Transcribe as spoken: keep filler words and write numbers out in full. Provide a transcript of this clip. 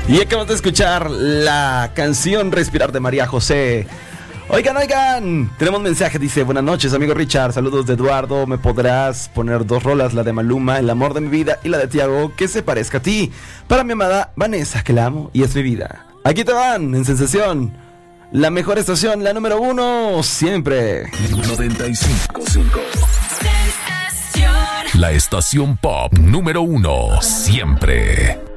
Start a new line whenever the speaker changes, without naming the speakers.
Y acabamos de escuchar la canción Respirar de María José. Oigan, oigan, tenemos un mensaje, dice: buenas noches, amigo Richard, saludos de Eduardo. ¿Me podrás poner dos rolas, la de Maluma, El amor de mi vida, y la de Tiago, que se parezca a ti? Para mi amada Vanessa, que la amo y es mi vida. Aquí te van, en Sensación, la mejor estación, la número uno, siempre.
noventa y cinco punto cinco. La estación pop número uno, siempre.